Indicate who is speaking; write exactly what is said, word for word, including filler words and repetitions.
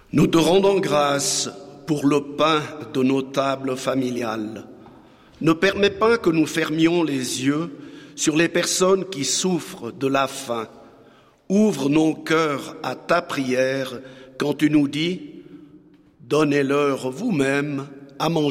Speaker 1: Nous te rendons grâce pour le pain de nos tables familiales. Ne permets pas que nous fermions les yeux sur les personnes qui souffrent de la faim. Ouvre nos cœurs à ta prière quand tu nous dis « Donnez-leur vous-même à manger ».